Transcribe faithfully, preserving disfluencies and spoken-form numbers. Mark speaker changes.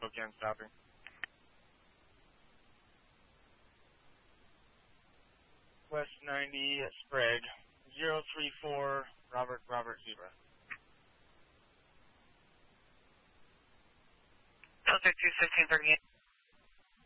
Speaker 1: Spokane stopping. West ninety, Sprague, zero three four, Robert, Robert, Zebra.
Speaker 2: Delta two fifteen thirty-eight.